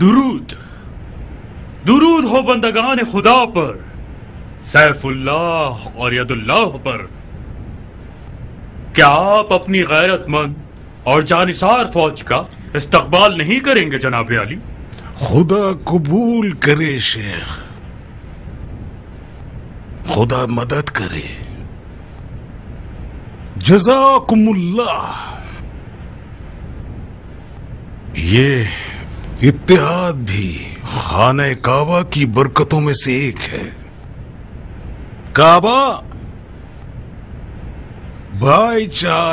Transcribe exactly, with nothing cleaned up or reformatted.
दुरूद दुरूद हो बंदगान खुदा पर, सैफुल्लाह और यदुल्लाह पर। क्या आप अपनी गैरतमंद और जानिसार फौज का इस्तकबाल नहीं करेंगे जनाब अली? खुदा कबूल करे शेख, खुदा मदद करे। जज़ाकुमुल्लाह। ये इत्तेहाद भी खाने काबा की बरकतों में से एक है। काबा भाईचारा